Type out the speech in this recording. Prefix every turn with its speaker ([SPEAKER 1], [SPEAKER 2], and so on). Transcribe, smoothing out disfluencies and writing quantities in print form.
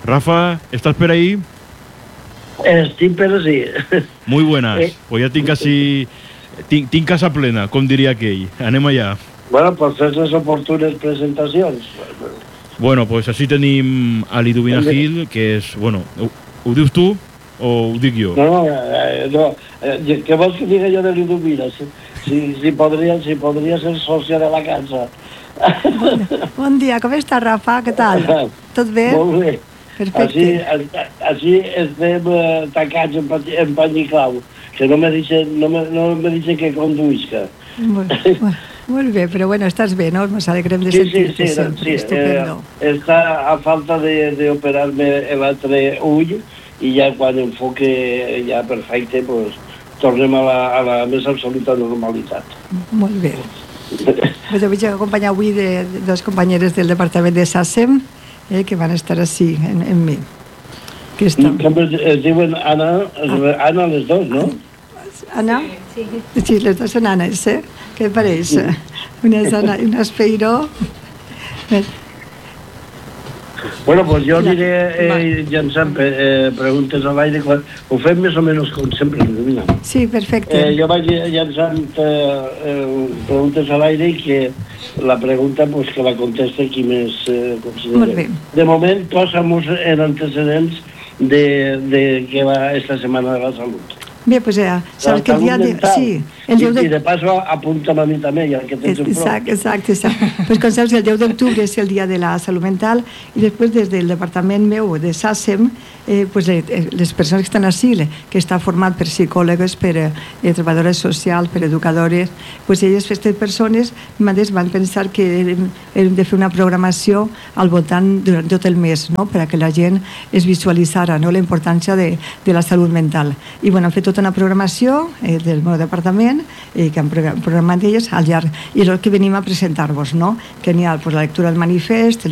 [SPEAKER 1] Rafa, ¿estás por ahí?
[SPEAKER 2] Estic per sí.
[SPEAKER 1] Muy buenas. Pues ya tinc casi... Tinc casa plena, com diria aquell. Anem allà.
[SPEAKER 2] Bueno, pues fes les oportunes presentacions.
[SPEAKER 1] Bueno, pues així tenim a Liduvina Gil, que és... Bueno, ho dius tu o ho dic jo?
[SPEAKER 2] No. Què vols que digui jo de Liduvina? Si podria ser sòcia de la casa.
[SPEAKER 3] Bon dia, com està, Rafa? Què tal? Tot bé?
[SPEAKER 2] Molt bé.
[SPEAKER 3] Perfecte.
[SPEAKER 2] Així estem tacats en pany i clau, que no me deixen que conduïsca.
[SPEAKER 3] Molt bé, però bueno, estàs bé, no? Ens alegrem de sentir-te sempre.
[SPEAKER 2] Sí.
[SPEAKER 3] Estupendo.
[SPEAKER 2] Està a falta d'operar-me l'altre ull i ja quan enfoque ja perfecte, pues, tornem a la més absoluta normalitat.
[SPEAKER 3] Molt bé. Pues jo vaig acompanyar avui de dos companyeres del departament de SACEM, que van estar així en mi.
[SPEAKER 2] Es diuen Anna les dos, no?
[SPEAKER 3] Anna? Sí, les dos són Annes, Què pareix? Una és Anna i una és Peiró.
[SPEAKER 2] Bueno, pues jo aniré llançant preguntes a l'aire. Ho fem més o menys com sempre, Liduvina.
[SPEAKER 3] Sí, perfecte.
[SPEAKER 2] Jo vaig llançant preguntes a l'aire i que la pregunta pues, que la contesta qui més considera.
[SPEAKER 3] Molt bé.
[SPEAKER 2] De moment, posa'm-nos en antecedents de què va esta setmana de la salut.
[SPEAKER 3] Bé, doncs saps que el dia de... Sí, el 10
[SPEAKER 2] I de paso apunta'm a mi també, ja que tens un prou.
[SPEAKER 3] Exacte. Pues com saps, el 10 d'octubre és el dia de la salut mental i després des del departament meu de SACEM, pues les persones que estan així, que està format per psicòlogues, per treballadores socials, per educadores, pues aquestes persones mateix van pensar que hem de fer una programació al voltant durant tot el mes, no? Per a que la gent es visualitzara, no? La importància de la salut mental. I bueno, han fet tota una programació del meu departament que han programat elles al llarg, i és el que venim a presentar-vos, no? Que n'hi ha pues, la lectura del manifest,